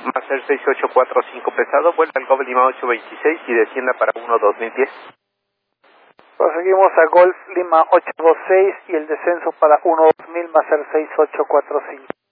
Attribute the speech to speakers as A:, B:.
A: Maser 6845 pesado, vuelve al Golf Lima 826 y descienda para 1-2010.
B: Proseguimos a Golf Lima 826 y el descenso para 1-2000, Maser 6845.